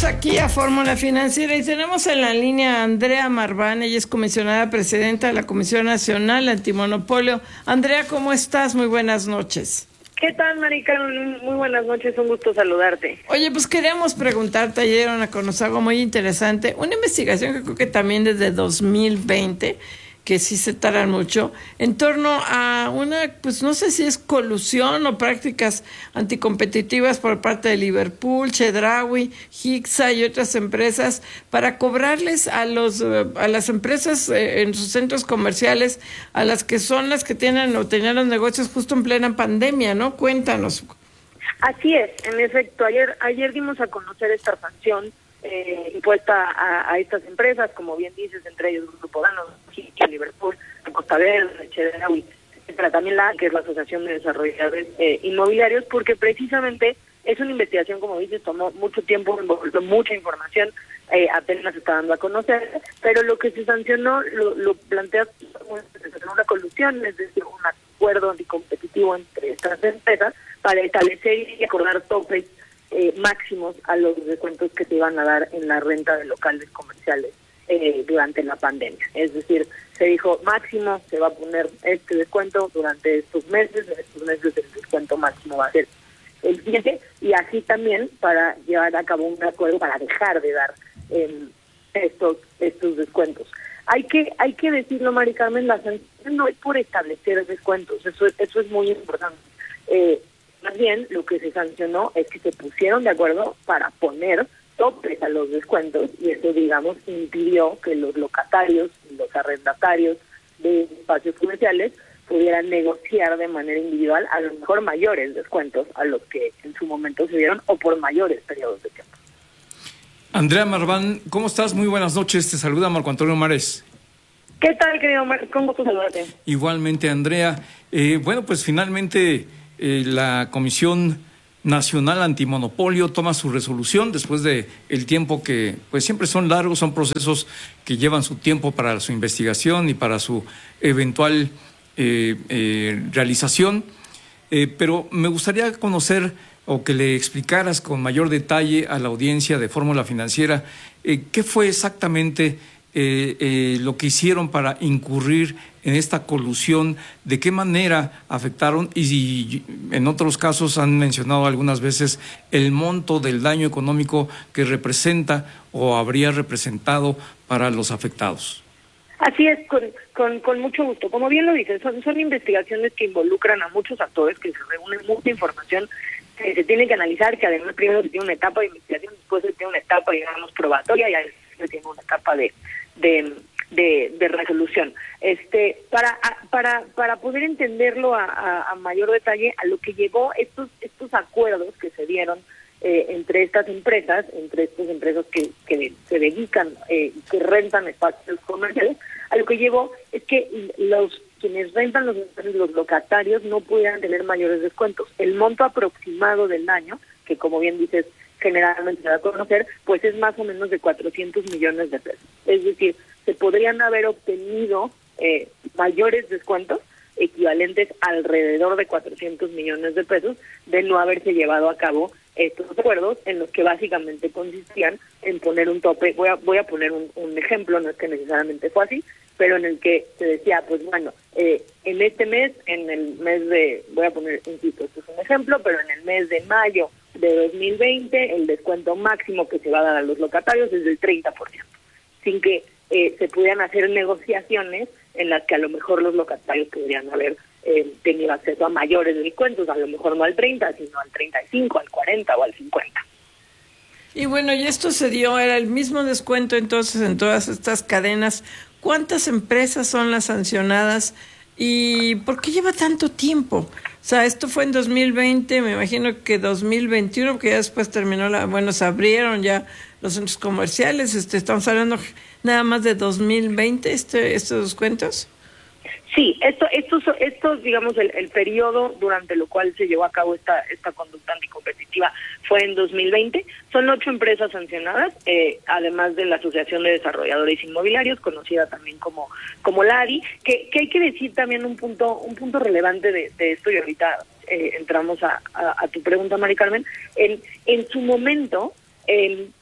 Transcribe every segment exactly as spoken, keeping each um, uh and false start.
Regresamos aquí a Fórmula Financiera y tenemos en la línea a Andrea Marván. Ella es comisionada presidenta de la Comisión Nacional Antimonopolio. Andrea, ¿cómo estás? Muy buenas noches. ¿Qué tal, Marica? Muy buenas noches, un gusto saludarte. Oye, pues queríamos preguntarte, ayer a conocer algo muy interesante, una investigación que creo que también desde dos mil veinte, que sí se tardan mucho, en torno a una, pues no sé si es colusión o prácticas anticompetitivas por parte de Liverpool, Chedraui, Hixa y otras empresas para cobrarles a los a las empresas eh, en sus centros comerciales, a las que son las que tienen o tenían los negocios justo en plena pandemia, ¿no? Cuéntanos. Así es, en efecto, ayer ayer dimos a conocer esta sanción Eh, impuesta a, a estas empresas, como bien dices, entre ellos Grupo Danos, Liverpool, Costa Verde, Chedraui, etcétera, también la que es la Asociación de Desarrolladores eh, Inmobiliarios, porque precisamente es una investigación, como dices, tomó mucho tiempo, involucró mucha información, eh, apenas se está dando a conocer, pero lo que se sancionó lo, lo plantea una colusión, es decir, un acuerdo anticompetitivo entre estas empresas para establecer y acordar topes Eh, máximos a los descuentos que se iban a dar en la renta de locales comerciales eh, durante la pandemia. Es decir, se dijo máximo, se va a poner este descuento durante estos meses, en estos meses el descuento máximo va a ser el siguiente, y así también para llevar a cabo un acuerdo para dejar de dar eh, estos estos descuentos. Hay que hay que decirlo, Mari Carmen, la sanción no es por establecer descuentos, eso, eso es muy importante. Eh, Más bien, lo que se sancionó es que se pusieron de acuerdo para poner topes a los descuentos y eso, digamos, impidió que los locatarios y los arrendatarios de espacios comerciales pudieran negociar de manera individual a lo mejor mayores descuentos a los que en su momento se dieron o por mayores periodos de tiempo. Andrea Marván, ¿cómo estás? Muy buenas noches, te saluda Marco Antonio Mares. ¿Qué tal, querido Marco? Con gusto saludarte. Igualmente, Andrea. Eh, bueno, pues finalmente eh, la Comisión Nacional Antimonopolio toma su resolución después de el tiempo que, pues siempre son largos, son procesos que llevan su tiempo para su investigación y para su eventual eh, eh, realización. Eh, pero me gustaría conocer o que le explicaras con mayor detalle a la audiencia de Fórmula Financiera eh, qué fue exactamente eh, eh, lo que hicieron para incurrir en esta colusión, de qué manera afectaron y si en otros casos han mencionado algunas veces el monto del daño económico que representa o habría representado para los afectados. Así es, con, con, con mucho gusto. Como bien lo dices, son, son investigaciones que involucran a muchos actores, que se reúnen mucha información, que se tiene que analizar, que además primero se tiene una etapa de investigación, después se tiene una etapa, digamos, probatoria y después se tiene una etapa de... de De, de resolución. Este, para para para poder entenderlo a, a, a mayor detalle, a lo que llevó estos estos acuerdos que se dieron eh, entre estas empresas, entre estas empresas que, que se dedican, eh, que rentan espacios comerciales, a lo que llevó es que los quienes rentan los espacios, los locatarios, no pudieran tener mayores descuentos. El monto aproximado del daño, que como bien dices, generalmente se da a conocer, pues es más o menos de cuatrocientos millones de pesos. Es decir, se podrían haber obtenido eh, mayores descuentos equivalentes alrededor de cuatrocientos millones de pesos de no haberse llevado a cabo estos acuerdos en los que básicamente consistían en poner un tope. Voy a, voy a poner un, un ejemplo, no es que necesariamente fue así, pero en el que se decía, pues bueno, eh, en este mes, en el mes de, voy a poner, insisto, esto es un ejemplo, pero en el mes de mayo de dos mil veinte, el descuento máximo que se va a dar a los locatarios es del treinta por ciento, sin que eh, se pudieran hacer negociaciones en las que a lo mejor los locatarios podrían haber eh, tenido acceso a mayores descuentos, a lo mejor no al treinta, sino al treinta y cinco, al cuarenta o al cincuenta. Y bueno, y esto se dio, era el mismo descuento entonces en todas estas cadenas. ¿Cuántas empresas son las sancionadas y por qué lleva tanto tiempo? O sea, esto fue en dos mil veinte, me imagino que dos mil veintiuno, porque ya después terminó la, bueno, se abrieron ya los centros comerciales, este, estamos hablando nada más de dos mil veinte, este, estos descuentos. Sí, esto, estos, estos, digamos, el, el periodo durante lo cual se llevó a cabo esta esta conducta anticompetitiva fue en dos mil veinte. Son ocho empresas sancionadas, eh, además de la Asociación de Desarrolladores Inmobiliarios, conocida también como como la A D I, que, que hay que decir también un punto un punto relevante de, de esto, y ahorita eh, entramos a, a, a tu pregunta, Mari Carmen. En, en su momento, eh,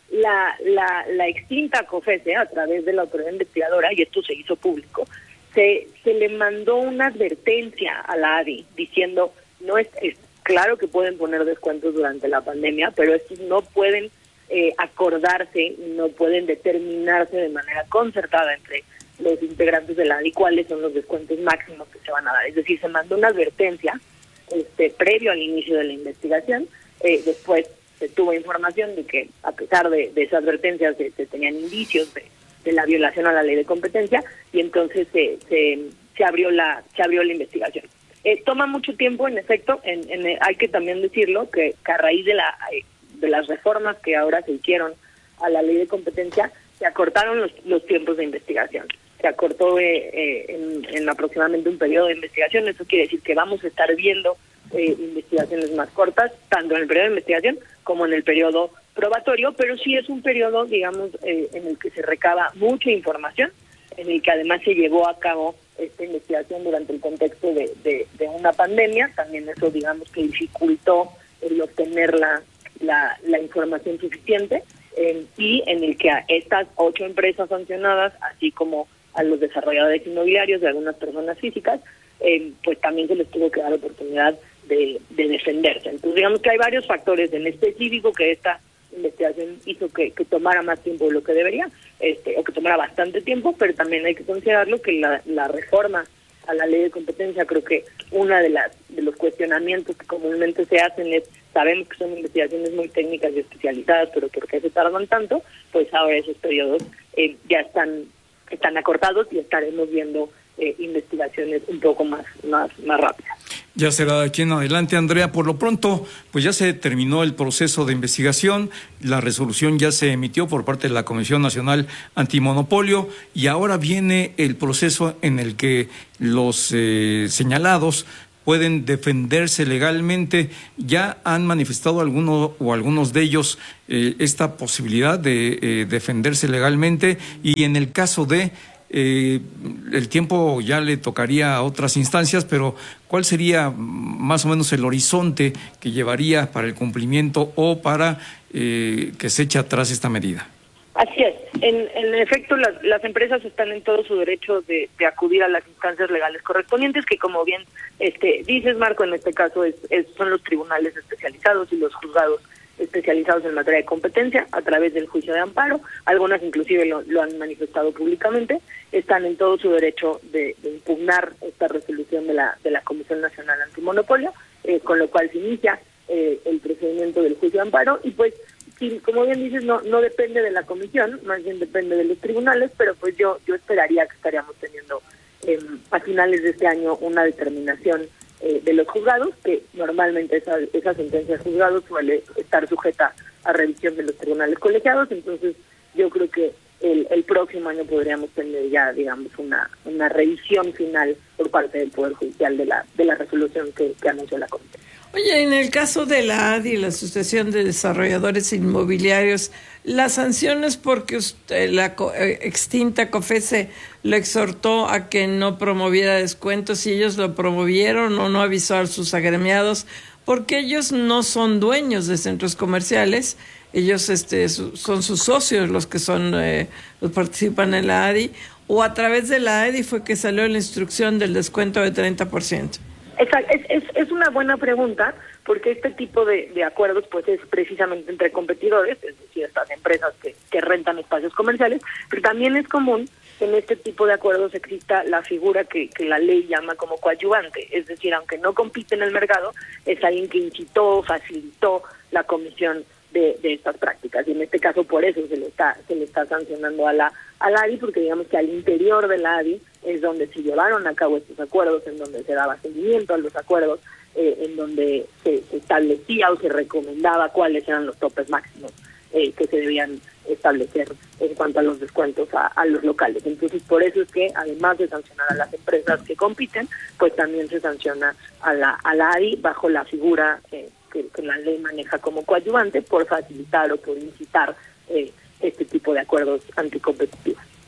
la, la, la extinta COFESE, a través de la autoridad investigadora, y esto se hizo público, se, se le mandó una advertencia a la A D I diciendo, no es, es claro que pueden poner descuentos durante la pandemia, pero estos no pueden eh, acordarse, no pueden determinarse de manera concertada entre los integrantes de la A D I cuáles son los descuentos máximos que se van a dar. Es decir, se mandó una advertencia este, previo al inicio de la investigación, eh, después se tuvo información de que a pesar de, de esa advertencia se, se tenían indicios de, de la violación a la ley de competencia y entonces se, se, se abrió la se abrió la investigación. Eh, toma mucho tiempo, en efecto, en, en, hay que también decirlo, que, que a raíz de, la, de las reformas que ahora se hicieron a la ley de competencia, se acortaron los, los tiempos de investigación. Se acortó eh, eh, en, en aproximadamente un periodo de investigación. Eso quiere decir que vamos a estar viendo eh, investigaciones más cortas, tanto en el periodo de investigación como en el periodo probatorio, pero sí es un periodo, digamos, eh, en el que se recaba mucha información, en el que además se llevó a cabo esta investigación durante el contexto de, de, de una pandemia. También eso, digamos, que dificultó el obtener la, la, la información suficiente, eh, y en el que a estas ocho empresas sancionadas, así como a los desarrolladores inmobiliarios de algunas personas físicas, eh, pues también se les tuvo que dar oportunidad de, de defenderse. Entonces, digamos que hay varios factores en específico que esta investigación hizo que, que tomara más tiempo de lo que debería, este, o que tomara bastante tiempo, pero también hay que considerarlo que la, la reforma a la ley de competencia, creo que una de las de los cuestionamientos que comúnmente se hacen es, sabemos que son investigaciones muy técnicas y especializadas, pero ¿por qué se tardan tanto? Pues ahora esos periodos eh, ya están están acortados y estaremos viendo eh, investigaciones un poco más, más, más rápidas. Ya será de aquí en adelante, Andrea. Por lo pronto, pues ya se terminó el proceso de investigación, la resolución ya se emitió por parte de la Comisión Nacional Antimonopolio y ahora viene el proceso en el que los eh, señalados pueden defenderse legalmente. ¿Ya han manifestado alguno o algunos de ellos eh, esta posibilidad de eh, defenderse legalmente? Y en el caso de eh, el tiempo ya le tocaría a otras instancias, pero ¿cuál sería más o menos el horizonte que llevaría para el cumplimiento o para eh, que se eche atrás esta medida? Así es. En, en efecto, las, las empresas están en todo su derecho de, de acudir a las instancias legales correspondientes, que como bien este dices, Marco, en este caso es, es, son los tribunales especializados y los juzgados especializados en materia de competencia a través del juicio de amparo. Algunas inclusive lo, lo han manifestado públicamente. Están en todo su derecho de, de impugnar esta resolución de la, de la Comisión Nacional Antimonopolio, eh, con lo cual se inicia eh, el procedimiento del juicio de amparo y pues, sí, como bien dices, no no depende de la comisión, más bien depende de los tribunales, pero pues yo yo esperaría que estaríamos teniendo eh, a finales de este año una determinación eh, de los juzgados, que normalmente esa, esa sentencia de juzgados suele estar sujeta a revisión de los tribunales colegiados. Entonces yo creo que el, el próximo año podríamos tener ya, digamos, una una revisión final por parte del Poder Judicial de la de la resolución que, que anunció la Comisión. Oye, en el caso de la A D I, la Asociación de Desarrolladores Inmobiliarios, las sanciones porque usted, la extinta COFESE lo exhortó a que no promoviera descuentos y ellos lo promovieron o no avisó a sus agremiados, porque ellos no son dueños de centros comerciales, ellos este son sus socios los que son eh, los participan en la A D I, o a través de la A D I fue que salió la instrucción del descuento de treinta por ciento. Exacto. Es, es, es una buena pregunta, porque este tipo de, de acuerdos pues es precisamente entre competidores, es decir, estas empresas que, que rentan espacios comerciales, pero también es común que en este tipo de acuerdos exista la figura que, que la ley llama como coadyuvante, es decir, aunque no compite en el mercado, es alguien que incitó, facilitó la comisión de, de estas prácticas, y en este caso por eso se le está se le está sancionando a la a la A D I, porque digamos que al interior de la A D I es donde se llevaron a cabo estos acuerdos, en donde se daba seguimiento a los acuerdos, eh, en donde se, se establecía o se recomendaba cuáles eran los topes máximos eh, que se debían establecer en cuanto a los descuentos a, a los locales. Entonces, por eso es que además de sancionar a las empresas que compiten, pues también se sanciona a la a la A D I bajo la figura eh, que, que la ley maneja como coadyuvante, por facilitar o por incitar eh, este tipo de acuerdos anticompetitivos.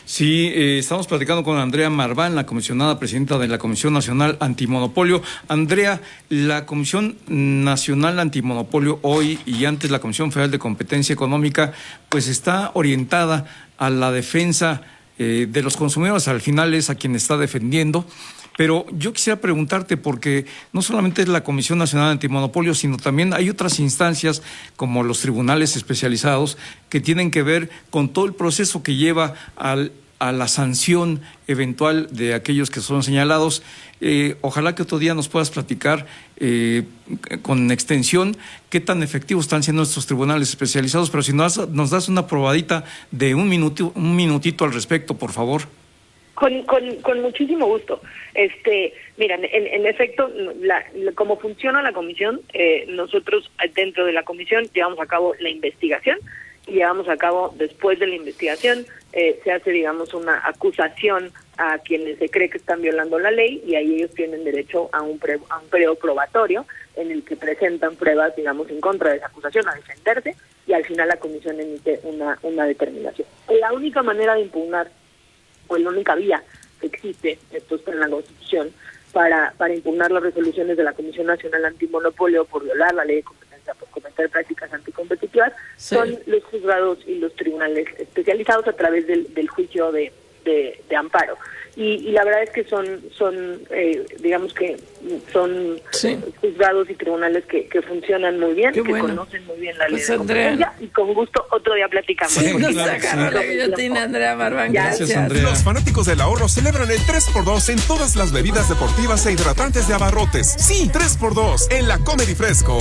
Sí, eh, estamos platicando con Andrea Marván, la comisionada presidenta de la Comisión Nacional Antimonopolio. Andrea, la Comisión Nacional Antimonopolio hoy y antes la Comisión Federal de Competencia Económica, pues está orientada a la defensa eh, de los consumidores. Al final es a quien está defendiendo. Pero yo quisiera preguntarte, porque no solamente es la Comisión Nacional Antimonopolio, sino también hay otras instancias como los tribunales especializados que tienen que ver con todo el proceso que lleva al, a la sanción eventual de aquellos que son señalados. Eh, ojalá que otro día nos puedas platicar eh, con extensión qué tan efectivos están siendo estos tribunales especializados, pero si nos, nos das una probadita de un minuto, un minutito al respecto, por favor. Con, con, con muchísimo gusto. Este, mira, en, en efecto, la, la, como funciona la comisión, eh, nosotros dentro de la comisión llevamos a cabo la investigación y llevamos a cabo, después de la investigación, eh, se hace, digamos, una acusación a quienes se cree que están violando la ley, y ahí ellos tienen derecho a un, pre, a un periodo probatorio en el que presentan pruebas, digamos, en contra de esa acusación, a defenderse, y al final la comisión emite una, una determinación. La única manera de impugnar, o la única vía que existe, esto está en la Constitución, para, para impugnar las resoluciones de la Comisión Nacional Antimonopolio por violar la ley de competencia, por cometer prácticas anticompetitivas, sí, son los juzgados y los tribunales especializados a través del, del juicio de, de, de amparo. Y, y la verdad es que son, son eh, digamos que son sí. juzgados y tribunales que, que funcionan muy bien, Qué que bueno. conocen muy bien la pues ley de competencia, y con gusto otro día platicamos. Sí, nos sacaron la guillotina, Andrea Marván. Gracias, Andrea. Los fanáticos del ahorro celebran el tres por dos en todas las bebidas deportivas e hidratantes de Abarrotes. Sí, tres por dos en la Comedy Fresco.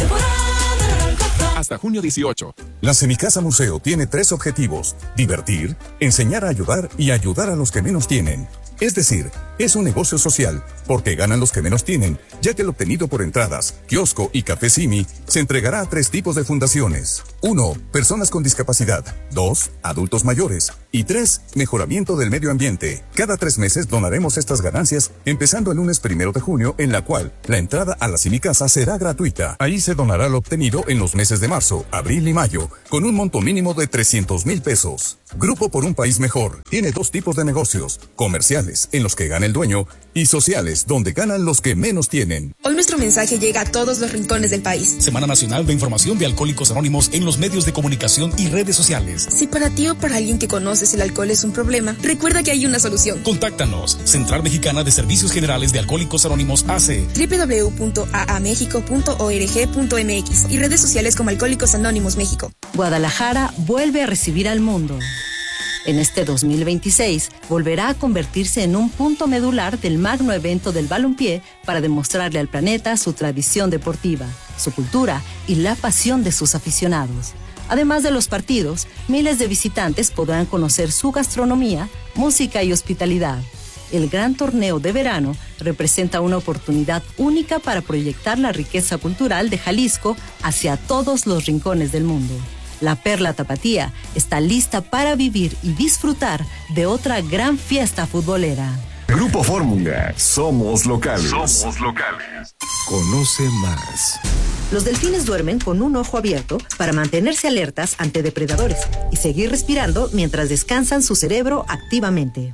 Hasta junio dieciocho. La Semicasa Museo tiene tres objetivos: divertir, enseñar a ayudar y ayudar a los que menos tienen. Es decir, es un negocio social, porque ganan los que menos tienen, ya que el obtenido por entradas, kiosco y café Simi se entregará a tres tipos de fundaciones. Uno, personas con discapacidad. Dos, adultos mayores. Y tres, mejoramiento del medio ambiente. Cada tres meses donaremos estas ganancias, empezando el lunes primero de junio, en la cual la entrada a la Semicasa será gratuita. Ahí se donará lo obtenido en los meses de marzo, abril y mayo, con un monto mínimo de trescientos mil pesos. Grupo por un País Mejor tiene dos tipos de negocios: comerciales, en los que gana el dueño, y sociales, donde ganan los que menos tienen. Hoy nuestro mensaje llega a todos los rincones del país. Semana Nacional de Información de Alcohólicos Anónimos en los medios de comunicación y redes sociales. Si para ti o para alguien que conoces el alcohol es un problema, recuerda que hay una solución. Contáctanos. Central Mexicana de Servicios Generales de Alcohólicos Anónimos A C. doble u doble u doble u punto a a mexico punto org punto m x y redes sociales como Alcohólicos Anónimos México. Guadalajara vuelve a recibir al mundo. En este dos mil veintiséis, volverá a convertirse en un punto medular del magno evento del balompié para demostrarle al planeta su tradición deportiva, su cultura y la pasión de sus aficionados. Además de los partidos, miles de visitantes podrán conocer su gastronomía, música y hospitalidad. El gran torneo de verano representa una oportunidad única para proyectar la riqueza cultural de Jalisco hacia todos los rincones del mundo. La Perla Tapatía está lista para vivir y disfrutar de otra gran fiesta futbolera. Grupo Fórmula, somos locales. Somos locales. Conoce más. Los delfines duermen con un ojo abierto para mantenerse alertas ante depredadores y seguir respirando mientras descansan su cerebro activamente.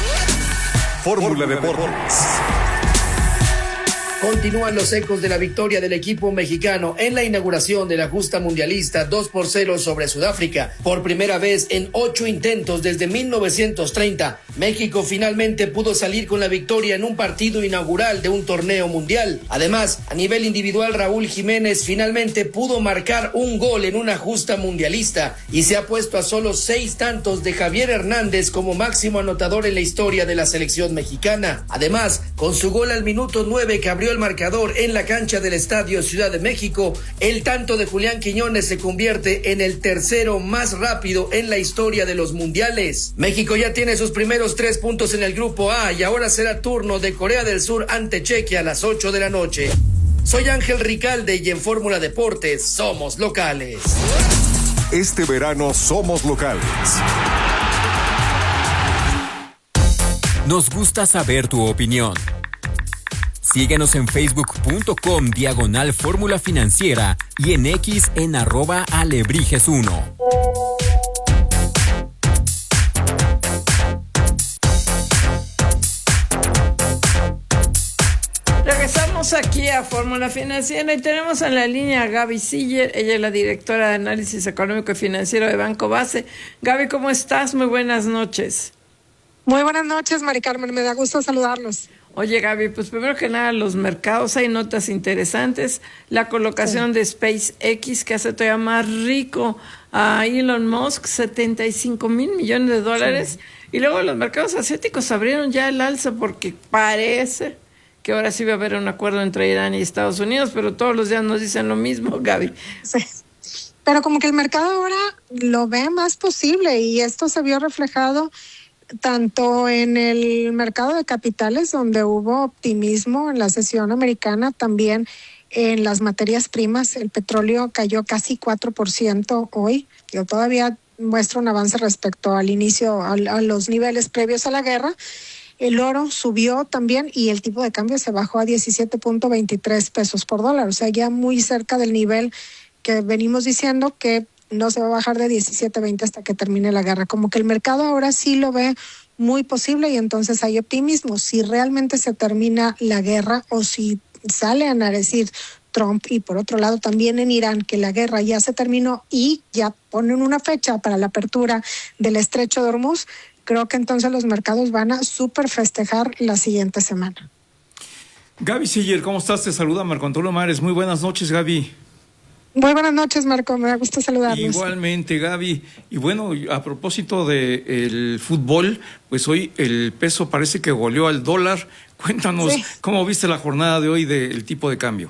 Fórmula Deportes. Continúan los ecos de la victoria del equipo mexicano en la inauguración de la justa mundialista dos por cero sobre Sudáfrica. Por primera vez en ocho intentos desde mil novecientos treinta, México finalmente pudo salir con la victoria en un partido inaugural de un torneo mundial. Además, a nivel individual, Raúl Jiménez finalmente pudo marcar un gol en una justa mundialista y se ha puesto a solo seis tantos de Javier Hernández como máximo anotador en la historia de la selección mexicana. Además, con su gol al minuto nueve que abrió el marcador en la cancha del Estadio Ciudad de México, el tanto de Julián Quiñones se convierte en el tercero más rápido en la historia de los mundiales. México ya tiene sus primeros tres puntos en el grupo A y ahora será turno de Corea del Sur ante Chequia a las ocho de la noche. Soy Ángel Ricalde y en Fórmula Deportes somos locales. Este verano somos locales. Nos gusta saber tu opinión. Síguenos en facebook.com diagonal fórmula financiera y en X en arroba alebrijes uno. aquí a Fórmula Financiera y tenemos en la línea a Gaby Siller, ella es la directora de análisis económico y financiero de Banco Base. Gaby, ¿cómo estás? Muy buenas noches. Muy buenas noches, Mari Carmen, me da gusto saludarlos. Oye, Gaby, pues primero que nada, los mercados, hay notas interesantes. La colocación sí. de SpaceX, que hace todavía más rico a Elon Musk, setenta y cinco mil millones de dólares. Sí. Y luego los mercados asiáticos abrieron ya el alza porque parece que ahora sí va a haber un acuerdo entre Irán y Estados Unidos, pero todos los días nos dicen lo mismo, Gaby. Sí. Pero como que el mercado ahora lo ve más posible y esto se vio reflejado tanto en el mercado de capitales, donde hubo optimismo en la sesión americana, también en las materias primas. El petróleo cayó casi cuatro por ciento hoy, pero todavía muestra un avance respecto al inicio, a, a los niveles previos a la guerra. El oro subió también y el tipo de cambio se bajó a diecisiete punto veintitrés pesos por dólar, o sea, ya muy cerca del nivel que venimos diciendo que no se va a bajar de diecisiete veinte hasta que termine la guerra. Como que el mercado ahora sí lo ve muy posible y entonces hay optimismo. Si realmente se termina la guerra o si salen a decir Trump y por otro lado también en Irán que la guerra ya se terminó y ya ponen una fecha para la apertura del estrecho de Hormuz, creo que entonces los mercados van a súper festejar la siguiente semana. Gaby Siller, ¿cómo estás? Te saluda Marco Antonio Mares. Muy buenas noches, Gaby. Muy buenas noches, Marco, me da gusto saludarlos. Igualmente, Gaby. Y bueno, a propósito del fútbol, pues hoy el peso parece que goleó al dólar. Cuéntanos, sí. ¿Cómo viste la jornada de hoy del tipo de cambio?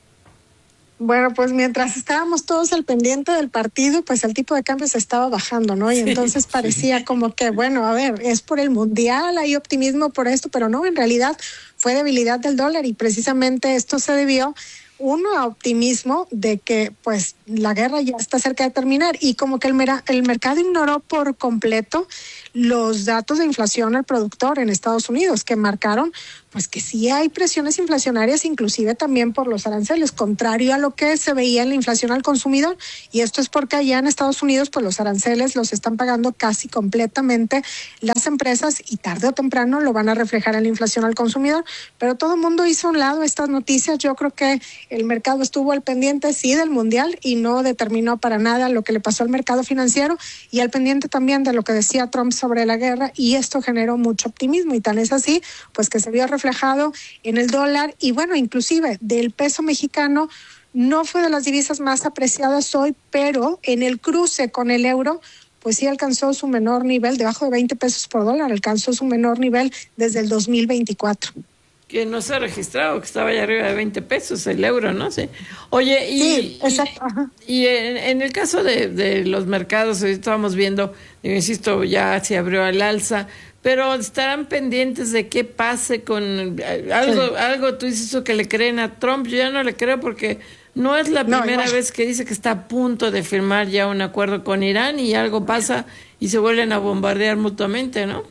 Bueno, pues mientras estábamos todos al pendiente del partido, pues el tipo de cambio se estaba bajando, ¿no? Y sí, entonces parecía sí. como que, bueno, a ver, es por el mundial, hay optimismo por esto, pero no, en realidad fue debilidad del dólar y precisamente esto se debió uno a optimismo de que pues la guerra ya está cerca de terminar y como que el, mera, el mercado ignoró por completo los datos de inflación al productor en Estados Unidos que marcaron pues que sí hay presiones inflacionarias inclusive también por los aranceles, contrario a lo que se veía en la inflación al consumidor, y esto es porque allá en Estados Unidos pues los aranceles los están pagando casi completamente las empresas y tarde o temprano lo van a reflejar en la inflación al consumidor, pero todo el mundo hizo a un lado estas noticias. Yo creo que el mercado estuvo al pendiente sí del mundial y no determinó para nada lo que le pasó al mercado financiero y al pendiente también de lo que decía Trump sobre la guerra, y esto generó mucho optimismo y tan es así pues que se vio reflejado en el dólar y bueno, inclusive del peso mexicano. No fue de las divisas más apreciadas hoy, pero en el cruce con el euro pues sí alcanzó su menor nivel, debajo de veinte pesos por dólar, alcanzó su menor nivel desde el dos mil veinticuatro. Que no se ha registrado, que estaba ya arriba de veinte pesos el euro, ¿no? Sí. Oye, y, sí, exacto. y, y en, en el caso de, de los mercados, estábamos viendo, yo insisto, ya se abrió al alza, pero estarán pendientes de qué pase con algo, sí. algo tú dices eso que le creen a Trump. Yo ya no le creo porque no es la primera no, no. vez que dice que está a punto de firmar ya un acuerdo con Irán y algo pasa y se vuelven a bombardear mutuamente, ¿no?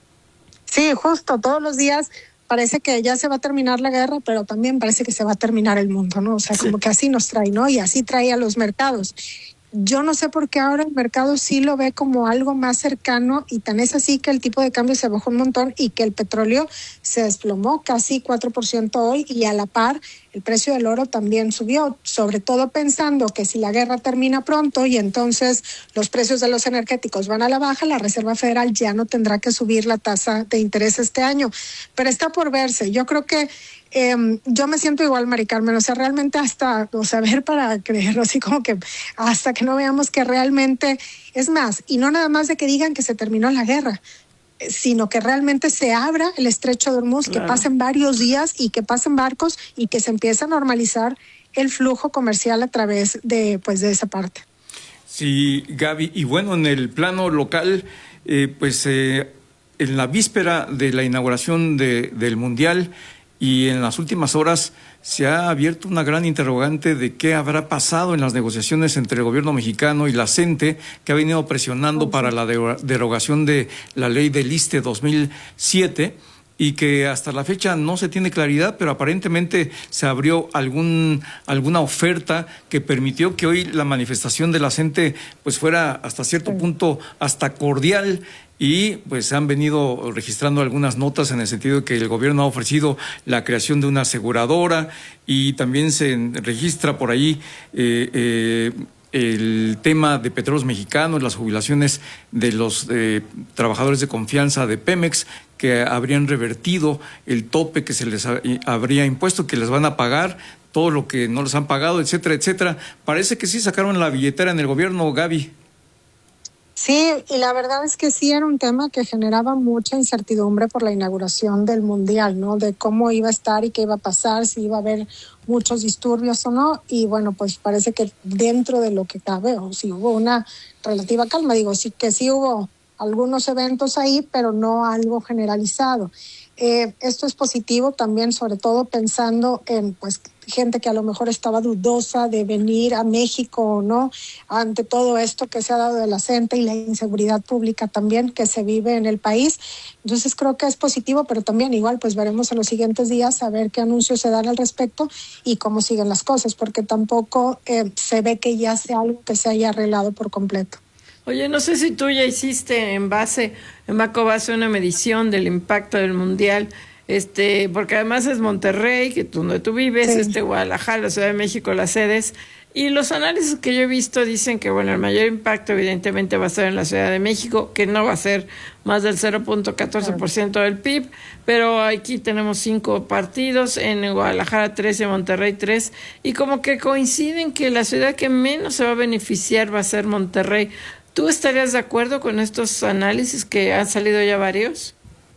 Sí, justo, todos los días parece que ya se va a terminar la guerra, pero también parece que se va a terminar el mundo, ¿no? O sea, sí. como que así nos trae, ¿no? Y así trae a los mercados. Yo no sé por qué ahora el mercado sí lo ve como algo más cercano y tan es así que el tipo de cambio se bajó un montón y que el petróleo se desplomó casi cuatro por ciento hoy y a la par el precio del oro también subió, sobre todo pensando que si la guerra termina pronto y entonces los precios de los energéticos van a la baja, la Reserva Federal ya no tendrá que subir la tasa de interés este año, pero está por verse. Yo creo que Eh, yo me siento igual, Mari Carmen, o sea, realmente hasta, o sea, ver para creerlo, así como que hasta que no veamos que realmente, es más, y no nada más de que digan que se terminó la guerra, sino que realmente se abra el estrecho de Hormuz, claro. que pasen varios días y que pasen barcos y que se empiece a normalizar el flujo comercial a través de, pues, de esa parte. Sí, Gaby, y bueno, en el plano local, eh, pues eh, en la víspera de la inauguración de, del Mundial, y en las últimas horas se ha abierto una gran interrogante de qué habrá pasado en las negociaciones entre el gobierno mexicano y la CENTE, que ha venido presionando para la derogación de la ley del ISSSTE dos mil siete. y que hasta la fecha no se tiene claridad, pero aparentemente se abrió algún alguna oferta que permitió que hoy la manifestación de la gente pues fuera hasta cierto punto hasta cordial. Y pues se han venido registrando algunas notas en el sentido de que el gobierno ha ofrecido la creación de una aseguradora y también se registra por ahí eh, eh, el tema de Petróleos Mexicanos, las jubilaciones de los eh, trabajadores de confianza de Pemex, que habrían revertido el tope que se les ha, habría impuesto, que les van a pagar todo lo que no les han pagado, etcétera, etcétera. Parece que sí sacaron la billetera en el gobierno, Gaby. Sí, y la verdad es que sí era un tema que generaba mucha incertidumbre por la inauguración del Mundial, ¿no? De cómo iba a estar y qué iba a pasar, si iba a haber muchos disturbios o no. Y bueno, pues parece que dentro de lo que cabe, o si hubo una relativa calma, digo, sí que sí hubo algunos eventos ahí, pero no algo generalizado. Eh, esto es positivo también, sobre todo pensando en pues gente que a lo mejor estaba dudosa de venir a México o no, ante todo esto que se ha dado de la gente y la inseguridad pública también que se vive en el país. Entonces creo que es positivo, pero también igual pues veremos en los siguientes días a ver qué anuncios se dan al respecto y cómo siguen las cosas, porque tampoco eh, se ve que ya sea algo que se haya arreglado por completo. Oye, no sé si tú ya hiciste en base, en Baco Base, una medición del impacto del Mundial, este, porque además es Monterrey, que tú, donde tú vives, sí. este Guadalajara, la Ciudad de México, las sedes, y los análisis que yo he visto dicen que, bueno, el mayor impacto evidentemente va a estar en la Ciudad de México, que no va a ser más del cero punto catorce por ciento del P I B, pero aquí tenemos cinco partidos, en Guadalajara tres, en Monterrey tres, y como que coinciden que la ciudad que menos se va a beneficiar va a ser Monterrey. ¿Tú estarías de acuerdo con estos análisis que han salido ya varios?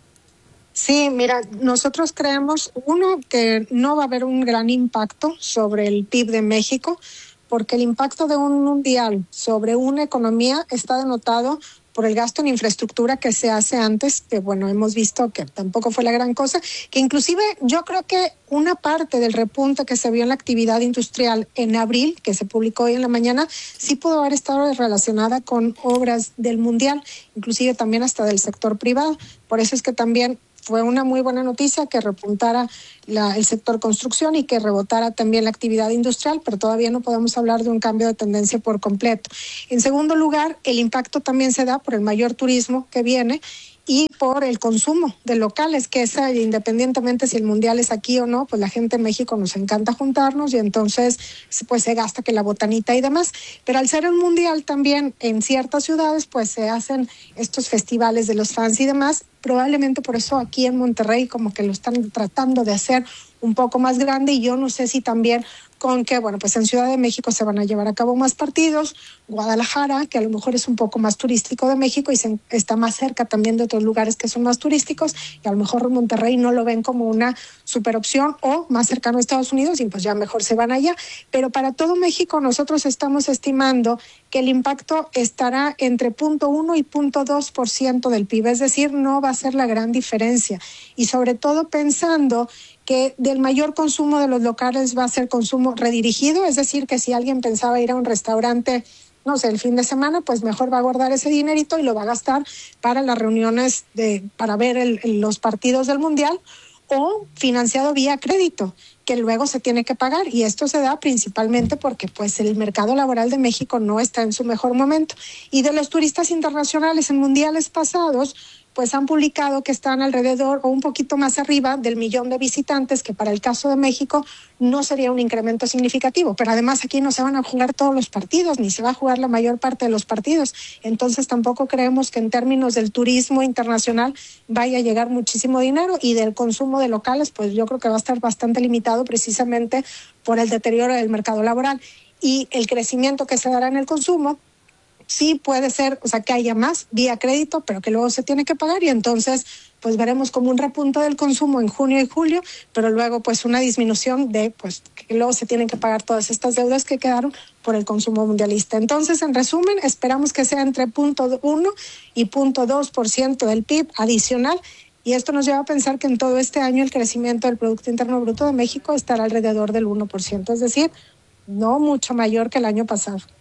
Sí, mira, nosotros creemos, uno, que no va a haber un gran impacto sobre el P I B de México, porque el impacto de un mundial sobre una economía está denotado por el gasto en infraestructura que se hace antes, que bueno, hemos visto que tampoco fue la gran cosa, que inclusive yo creo que una parte del repunte que se vio en la actividad industrial en abril, que se publicó hoy en la mañana, sí pudo haber estado relacionada con obras del mundial, inclusive también hasta del sector privado. Por eso es que también fue una muy buena noticia que repuntara la, el sector construcción y que rebotara también la actividad industrial, pero todavía no podemos hablar de un cambio de tendencia por completo. En segundo lugar, el impacto también se da por el mayor turismo que viene y por el consumo de locales, que es independientemente si el mundial es aquí o no, pues la gente en México nos encanta juntarnos y entonces pues se gasta que la botanita y demás, pero al ser un mundial también en ciertas ciudades pues se hacen estos festivales de los fans y demás, probablemente por eso aquí en Monterrey como que lo están tratando de hacer un poco más grande y yo no sé si también con que, bueno, pues en Ciudad de México se van a llevar a cabo más partidos, Guadalajara, que a lo mejor es un poco más turístico de México y se, está más cerca también de otros lugares que son más turísticos, y a lo mejor Monterrey no lo ven como una super opción o más cercano a Estados Unidos y pues ya mejor se van allá. Pero para todo México nosotros estamos estimando que el impacto estará entre cero punto uno y cero punto dos por ciento del P I B, es decir, no va a ser la gran diferencia. Y sobre todo pensando que del mayor consumo de los locales va a ser consumo redirigido, es decir, que si alguien pensaba ir a un restaurante, no sé, el fin de semana, pues mejor va a guardar ese dinerito y lo va a gastar para las reuniones, de para ver el, los partidos del Mundial, o financiado vía crédito, que luego se tiene que pagar, y esto se da principalmente porque pues el mercado laboral de México no está en su mejor momento. Y de los turistas internacionales en mundiales pasados, pues han publicado que están alrededor o un poquito más arriba del millón de visitantes, que para el caso de México no sería un incremento significativo, pero además aquí no se van a jugar todos los partidos, ni se va a jugar la mayor parte de los partidos, entonces tampoco creemos que en términos del turismo internacional vaya a llegar muchísimo dinero, y del consumo de locales, pues yo creo que va a estar bastante limitado precisamente por el deterioro del mercado laboral y el crecimiento que se dará en el consumo. Sí puede ser, o sea, que haya más vía crédito, pero que luego se tiene que pagar, y entonces pues veremos como un repunte del consumo en junio y julio, pero luego pues una disminución de pues que luego se tienen que pagar todas estas deudas que quedaron por el consumo mundialista. Entonces, en resumen, esperamos que sea entre cero punto uno y cero punto dos por ciento del P I B adicional, y esto nos lleva a pensar que en todo este año el crecimiento del Producto Interno Bruto de México estará alrededor del uno por ciento, es decir, no mucho mayor que el año pasado.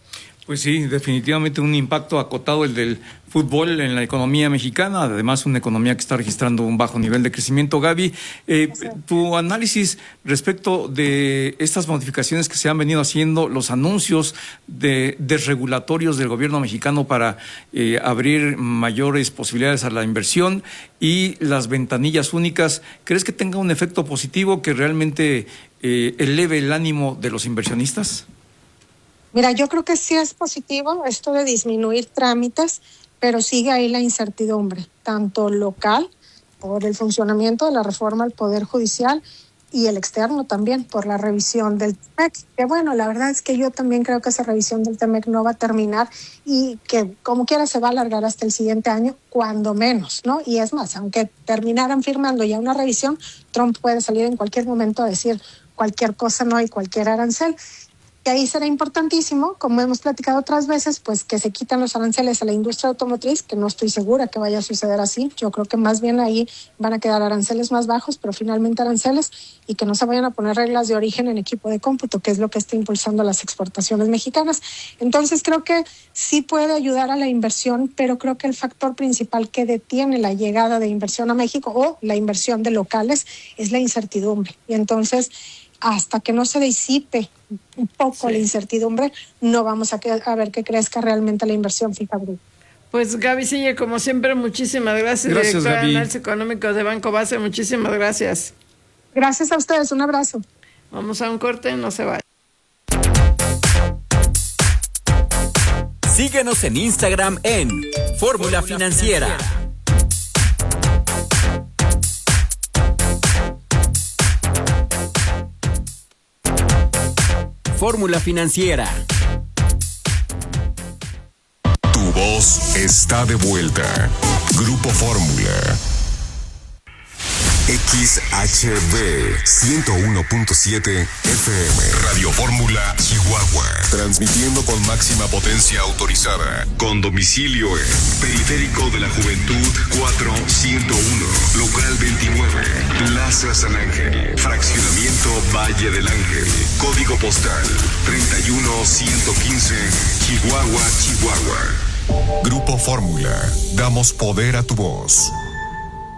Pues sí, definitivamente un impacto acotado el del fútbol en la economía mexicana, además una economía que está registrando un bajo nivel de crecimiento. Gaby, eh, tu análisis respecto de estas modificaciones que se han venido haciendo, los anuncios de desregulatorios del gobierno mexicano para eh, abrir mayores posibilidades a la inversión y las ventanillas únicas, ¿crees que tenga un efecto positivo que realmente eh, eleve el ánimo de los inversionistas? Mira, yo creo que sí es positivo esto de disminuir trámites, pero sigue ahí la incertidumbre, tanto local, por el funcionamiento de la reforma al Poder Judicial, y el externo también, por la revisión del T E M E C. Que bueno, la verdad es que yo también creo que esa revisión del T E M E C no va a terminar y que como quiera se va a alargar hasta el siguiente año, cuando menos, ¿no? Y es más, aunque terminaran firmando ya una revisión, Trump puede salir en cualquier momento a decir cualquier cosa, ¿no? Y cualquier arancel. Y ahí será importantísimo, como hemos platicado otras veces, pues que se quitan los aranceles a la industria automotriz, que no estoy segura que vaya a suceder así. Yo creo que más bien ahí van a quedar aranceles más bajos, pero finalmente aranceles, y que no se vayan a poner reglas de origen en equipo de cómputo, que es lo que está impulsando las exportaciones mexicanas. Entonces creo que sí puede ayudar a la inversión, pero creo que el factor principal que detiene la llegada de inversión a México o la inversión de locales es la incertidumbre. Y entonces, hasta que no se disipe un poco sí. la incertidumbre, no vamos a, que, a ver que crezca realmente la inversión fija bruta. Pues Gaby Siller, como siempre, muchísimas gracias, gracias directora Gaby. de Análisis Económico de Banco Base, muchísimas gracias. Gracias a ustedes, un abrazo. Vamos a un corte, no se vayan. Síguenos en Instagram en Fórmula Financiera. Fórmula Financiera. Tu voz está de vuelta. Grupo Fórmula. X H B ciento uno punto siete F M. Radio Fórmula Chihuahua. Transmitiendo con máxima potencia autorizada. Con domicilio en Periférico de la Juventud cuatro ciento uno. Local veintinueve. Plaza San Ángel. Fraccionamiento Valle del Ángel. Código postal treinta y uno ciento quince. Chihuahua, Chihuahua. Grupo Fórmula. Damos poder a tu voz.